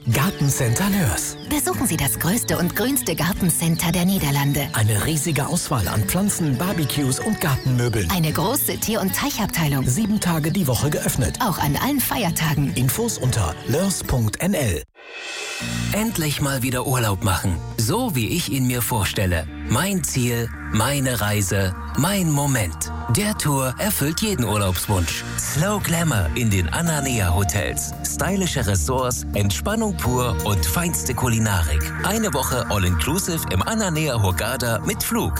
Gartencenter Lörs. Besuchen Sie das größte und grünste Gartencenter der Niederlande. Eine riesige Auswahl an Pflanzen, Barbecues und Gartenmöbeln. Eine große Tier- und Teichabteilung. 7 Tage die Woche geöffnet. Auch an allen Feiertagen. Infos unter lörs.nl. Endlich mal wieder Urlaub machen. So wie ich ihn mir vorstelle. Mein Ziel, meine Reise, mein Moment. Der Tour erfüllt jeden Urlaubswunsch. Slow Glamour in den Ananea Hotels. Stylische Ressorts, Entspannung pur und feinste Kulinarik. Eine Woche All-Inclusive im Ananea Hurghada mit Flug.